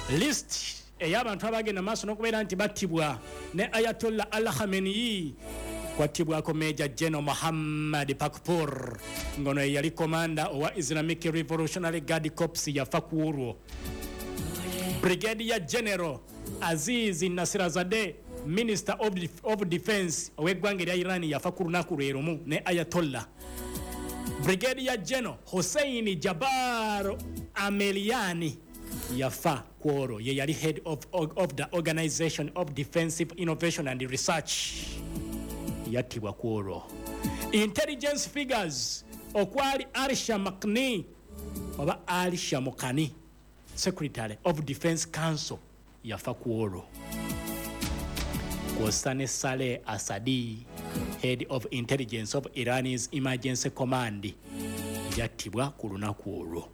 list ey'abantu abagenda maaso n'okubeera nti battibwa ne Ayatollah Ali Khamenei kwattibwako Major General Muhammad Pakpor ngono yali komanda owa Islamic Revolutionary Guard Corps yafa ku olwo. Brigadier General Aziz Nasirazadeh Minister of Defense ow'eggwanga erya Iran yafa ku lunaku lwe lumu ne Ayatollah. Brigadier General Hossein Jabbar Ameliani yafa ku olwo ye yali head of the Organization of Defensive Innovation and Research yattibwa ku olwo. Intelligence figures okwali Arsha Makni oba Arsha Mukani Secretary of Defense Council yafa ku olwo. Kwosane Saleh Asadi Head of Intelligence of Iran's Emergency Command yattibwa ku lunaku olwo.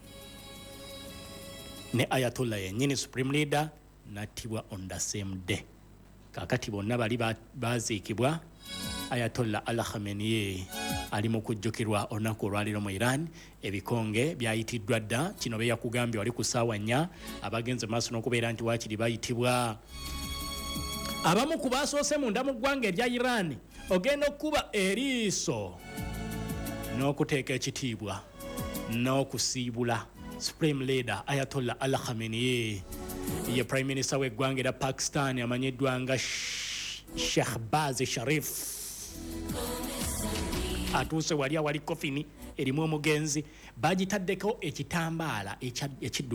Ne Ayatollah yennyini Supreme Leader nattibwa on the same day. Kakati bonna bali baziikibwa. Ayatollah Ali Khamenei ali mu kujjukirwa olunaku olwaliro mu Iran. Ebikonge byayitiddwa dda kino be yakugambye wali ku ssaawa 4 abagenze maaso n'okubeera nti waakiri bayitibwa. Abamu ku baasoose munda mu ggwanga erya Iran ogenda okuba eriiso n'okuteeka ekitiibwa n'okusiibula Supreme Leader Ayatollah Ali Khamenei ye Prime Minister w'eggwanga erya Pakistan amanyiddwa nga Shehbaz Sharif atuuse wali awali kofini erimu omugenzi bagitaddeko ekitambaala ekiddu